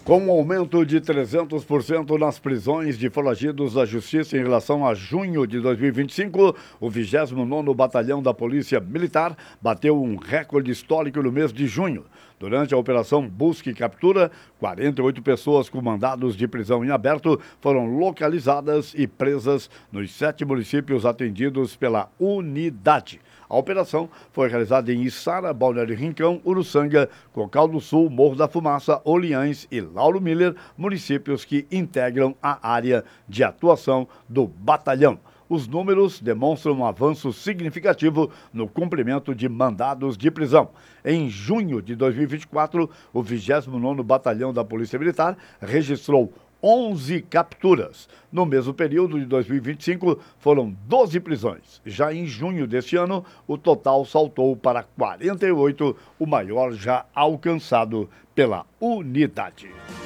Com um aumento de 300% nas prisões de foragidos da Justiça em relação a junho de 2025, o 29º Batalhão da Polícia Militar bateu um recorde histórico no mês de junho. Durante a Operação Busca e Captura, 48 pessoas com mandados de prisão em aberto foram localizadas e presas nos 7 municípios atendidos pela unidade. A operação foi realizada em Içara, Balneário Rincão, Uruçanga, Cocal do Sul, Morro da Fumaça, Orleans e Lauro Miller, municípios que integram a área de atuação do batalhão. Os números demonstram um avanço significativo no cumprimento de mandados de prisão. Em junho de 2024, o 29º Batalhão da Polícia Militar registrou 11 capturas. No mesmo período de 2025, foram 12 prisões. Já em junho deste ano, o total saltou para 48, o maior já alcançado pela unidade.